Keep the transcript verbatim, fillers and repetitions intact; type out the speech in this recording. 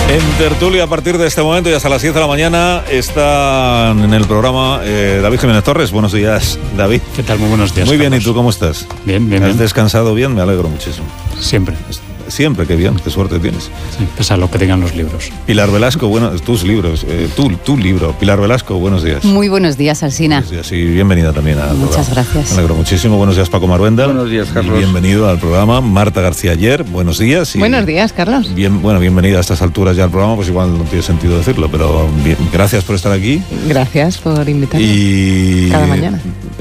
En tertulia a partir de este momento y hasta las siete de la mañana están en el programa eh, David Jiménez Torres. Buenos días, David. ¿Qué tal? Muy buenos días. Muy Carlos. bien, ¿y tú cómo estás? Bien, bien, ¿Has bien. descansado bien? Me alegro muchísimo. Siempre. Siempre, qué bien, qué suerte tienes. Sí, pese a lo que digan los libros. Pilar Velasco, bueno, tus libros, eh, tu, tu libro. Pilar Velasco, buenos días. Muy buenos días, Alsina. Buenos días y bienvenida también al Muchas programa. gracias. Me alegro muchísimo. Buenos días, Paco Maruenda. Buenos días, Carlos. Y bienvenido al programa. Marta García Ayer, buenos días. Y Buenos días, Carlos. Bien, bueno, bienvenida a estas alturas ya al programa, pues igual no tiene sentido decirlo, pero bien, gracias por estar aquí. Gracias por invitarme. Y Cada mañana.